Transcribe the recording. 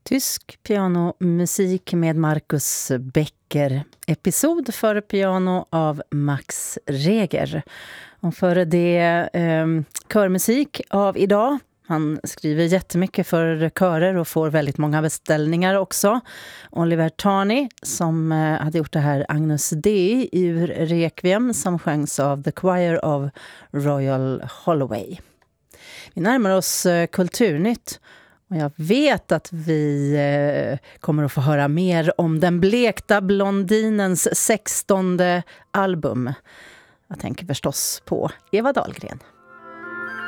Tysk pianomusik med Markus Becker. Episod för piano av Max Reger. Och före det körmusik av idag. Han skriver jättemycket för körer och får väldigt många beställningar också. Oliver Tarney som hade gjort det här Agnus Dei ur Requiem som sjöngs av The Choir of Royal Holloway. Vi närmar oss Kulturnytt. Och jag vet att vi kommer att få höra mer om den blekta blondinens 16:e album. Jag tänker förstås på Eva Dahlgren.